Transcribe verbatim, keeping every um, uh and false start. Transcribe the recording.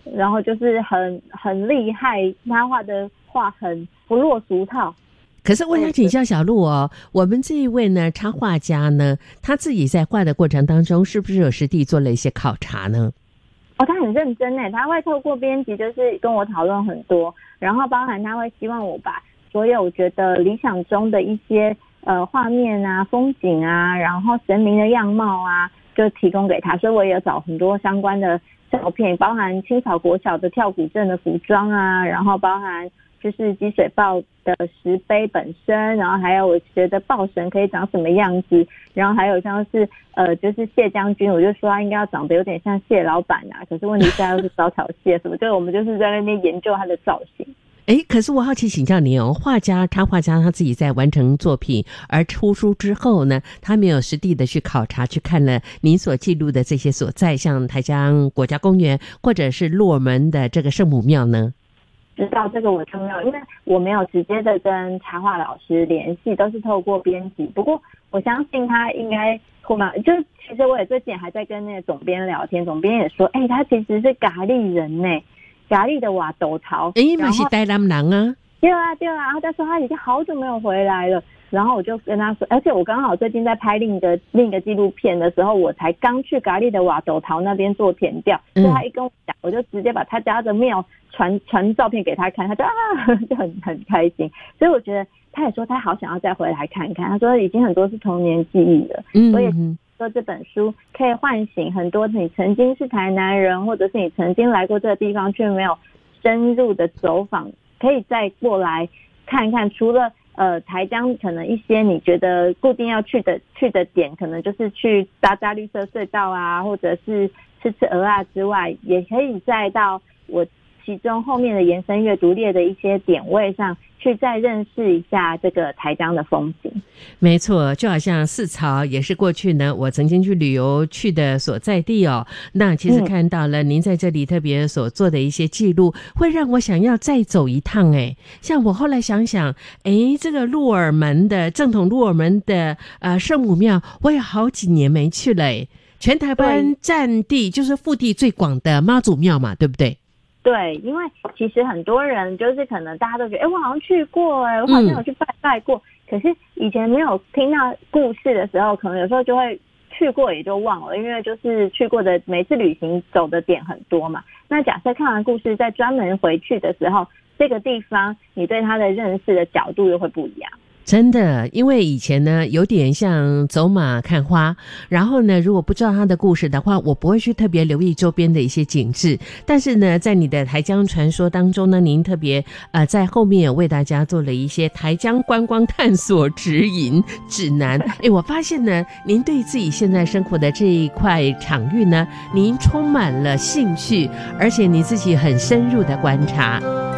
然后就是很很厉害，他画的画很不落俗套。 可是我想请教小璐哦，我们这一位呢插画家呢，他自己在画的过程当中，是不是有实地做了一些考察呢？ 哦，他很认真耶，他会透过编辑就是跟我讨论很多，然后包含他会希望我把所有我觉得理想中的一些呃画面啊、风景啊，然后神明的样貌啊，就提供给他，所以我也有找很多相关的照片，包含清草国小的跳古镇的服装啊，然后包含就是积水报的石碑本身，然后还有我觉得报神可以长什么样子，然后还有像是呃就是谢将军，我就说他应该要长得有点像谢老板啊，可是问题是他又是招潮蟹什么，就是我们就是在那边研究他的造型。 诶，可是我好奇请教你哦，画家插画家他自己在完成作品而出书之后呢，他没有实地的去考察去看了您所记录的这些所在，像台江国家公园或者是鹿耳门的这个圣母庙呢？ 知道这个我就没有，因为我没有直接的跟插画老师联系，都是透过编辑。不过我相信他应该会嘛，就其实我也最近还在跟那个总编聊天，总编也说，哎、欸，他其实是咖喱人呢，咖喱的瓦斗桃， 哎、欸，嘛是台南人啊。 对啊对啊，然后他说他已经好久没有回来了。然后我就跟他说，而且我刚好最近在拍另一个另一个纪录片的时候，我才刚去咖喱的瓦斗桃那边做田调，所以他一跟我讲，我就直接把他家的庙传传照片给他看，他就啊就很很开心。所以我觉得他也说他好想要再回来看看，他说已经很多是童年记忆了， 嗯， 所以说这本书可以唤醒很多你曾经是台南人，或者是你曾经来过这个地方却没有深入的走访，可以再过来看看，除了呃，台江可能一些你觉得固定要去的去的点，可能就是去搭搭绿色隧道啊，或者是吃吃鹅啊之外，也可以再到我其中后面的延伸阅读列的一些点位上去再认识一下这个台江的风景。 没错，就好像四草也是过去呢我曾经去旅游去的所在地哦。那其实看到了您在这里特别所做的一些记录，嗯、会让我想要再走一趟诶。像我后来想想，诶，这个鹿耳门的正统鹿耳门的呃圣母庙，我有好几年没去了诶。全台湾占地就是腹地最广的妈祖庙嘛，对不对？ 对，因为其实很多人就是可能大家都觉得，哎，我好像去过，哎，我好像有去拜拜过，嗯，可是以前没有听到故事的时候，可能有时候就会去过也就忘了，因为就是去过的每次旅行走的点很多嘛。那假设看完故事再专门回去的时候，这个地方你对它的认识的角度又会不一样。 真的，因为以前呢有点像走马看花，然后呢如果不知道他的故事的话，我不会去特别留意周边的一些景致。但是呢在你的台江传说当中呢，您特别呃在后面有为大家做了一些台江观光探索指引指南。诶，我发现呢您对自己现在生活的这一块场域呢，您充满了兴趣，而且你自己很深入的观察。